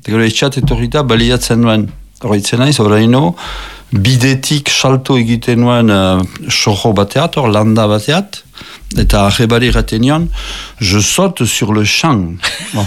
eta gero etxat etorrita baliatzen nuen. Horritzen naiz, oraino, bidetik salto egiten nuen soho bateat, landa bateat, eta arrebari raten nion, je saute sur le champ.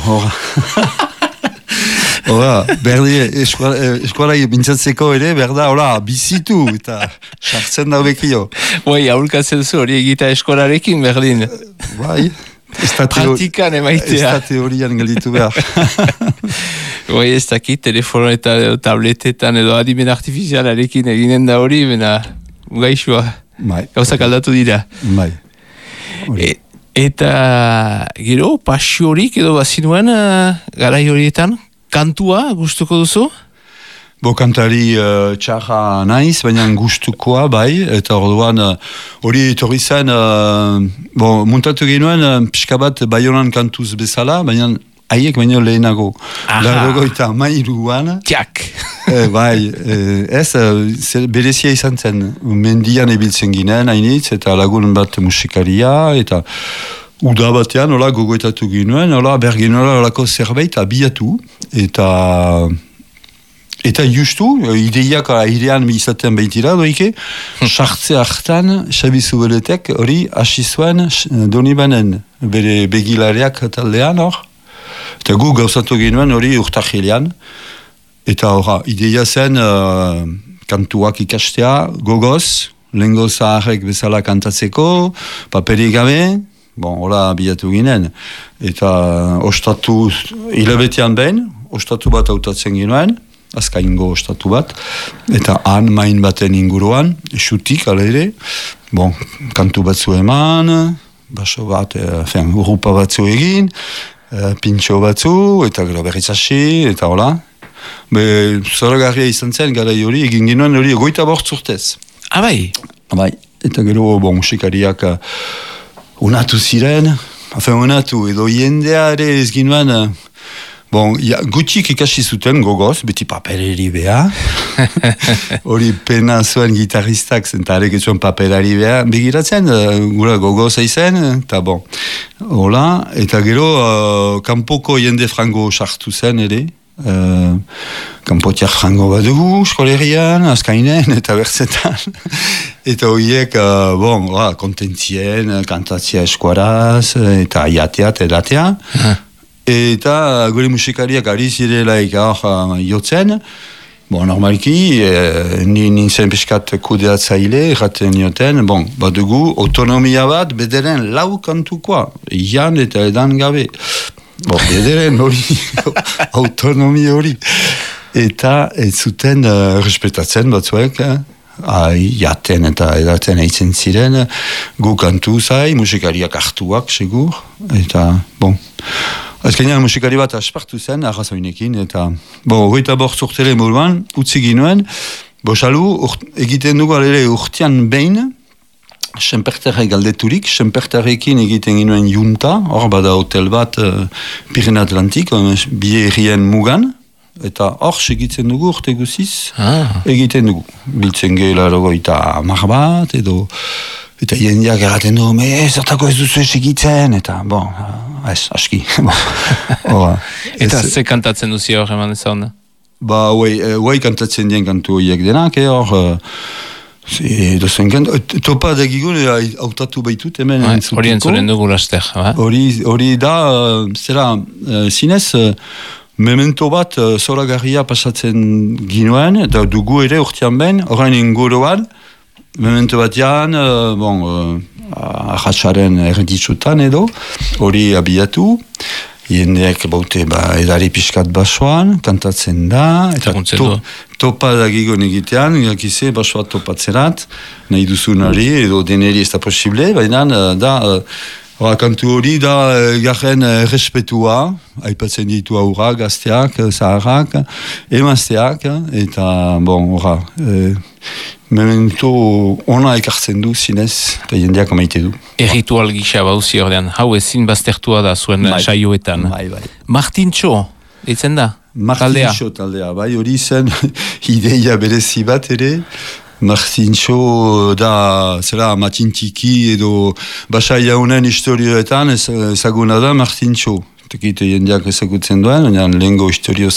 Hora, berdi, eskualai bintzatzeko ere, berda, bizitu, eta sartzen daubekio. Bai, aurkatzen zu hori egita eskolarekin, berdin. Bai. Praktikan emaitea. Ez da teorian gelditu behar. Bai, ez dakit, telefono eta tabletetan edo adimen artifizialarekin eginen da hori, bena gaixua. Gauzak aldatu dira. Bai. Eta gero, pasiorik edo bazinuen garai horietan, kantua gustuko duzu? Kantari txarra naiz, baina gustukoa bai, eta orduan hori etorri zen, muntatu genuen pixka bat Baionan kantuz bezala, baina haiek baino lehenago. Largo eta mairuan. Tiak! Bai, ez, berezia izan zen, mendian ebiltzen ginen, hainitz, eta lagun bat musikaria, eta uda batean, gogoetatu ginuen, bergenola olako zerbait abiatu, eta justu, ideiak airean izaten baitira doike, sartze hartan, Xabi Zubeletek hori hasi zuen Donibanen, bere begilareak taldean hor, eta gu gauzatu genuen hori urtahilean, eta ideia zen kantuak ikastea, gogoz, lehengo zaharrek bezala kantatzeko, paperik gabe, hola bilatu ginen, eta ostatu hilabetean behin, ostatu bat hautatzen genuen, azkaingo ostatu bat, eta han main baten inguruan, xutik, ala ere, kantu batzu eman, baso bat, urrupa batzu egin, pintxo batzu, eta gero berriz hasi, eta hola. Zoragarria izan zen, gara hori, egin genuen hori, 25 urtez. Bai? Bai, eta gero, musikariak unatu ziren, unatu, edo jendea ere ez genuen, gutxik ikasi zuten gogoz, beti papereri beha. Hori pena zuen gitarristak zentarek ez zuen paperari beha. Begiratzen, gura gogoz eizen, eta hola, eta gero, kanpoko jende frango sartu zen ere. Kanpotiak frango bat dugu, eskolerian, azkainen, eta bertzetan. Eta horiek, kontentzien, kantatzia eskuaraz, eta aiatea, edatea. Eta gure musikariak ari zirelaik jotzen, normalki, nintzen peskat kudeatzaile, erraten joten, badugu autonomia bat bederen lau kantukoa, ian eta edan gabe. Bederen hori, autonomia hori. Eta ez zuten respetatzen batzuek, jaten eta edaten eitzen ziren, gu kantu zai, musikariak hartuak, segur, eta, azkenean musikari bat aspartu zen, arrazoinekin, eta, 25 urtere moduan, utzi ginuen, salu, egiten dugu alere urtean behin, Senperterre galdeturik, Senperterrekin egiten ginuen junta, hor bada hotel bat Pirene Atlantik, bierrien mugan, eta hor segitzen dugu urte guziz, egiten dugu. Biltzen gehiago eta mar bat, edo... Eta jendeak erraten du, zertako ez duzu esegitzen, eta, aski. Eta ze kantatzen duzi hor eman ez hona? Huai kantatzen dien kantu horiek denak, hor, topa dagigun, hautatu baitut, hemen entzutiko. Hori entzuren dugu laster, hori da, zera, zinez, memento bat zoragarria pasatzen ginoen, eta dugu ere urtean behin, horrein inguruan, memento batean, ahatsaren erditsutan edo, hori abiatu, jendeak baute edari pixkat basoan, kantatzen da, eta topa dagigon egitean, jakize basoa topatzerat, nahi duzunari edo deneri ez da posible, baina da, kantu hori da garen respetua, aipatzen ditu aurrak, gazteak, zaharrak, emazteak, eta, memento ona ekartzen du zinez, eta jendeak maite du. Erritual gisa bauzi ordean, hau ezin baztertua da zuen saioetan. Martintxo, eitzen da? Martintxo taldea, hori zen ideia berezi bat ere, Martintxo da, zera, matintiki edo basai jaunen historioetan ezaguna da Martintxo. Tekite jendeak ezagutzen duen, lehengo historio